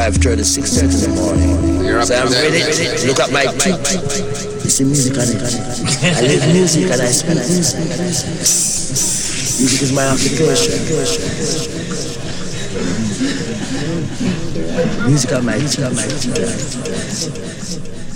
5:30, 6:30 in the morning. So I'm ready. Look at my feet. It's the music on it. I live music and I speak music. Music is my occupation. Music on my feet.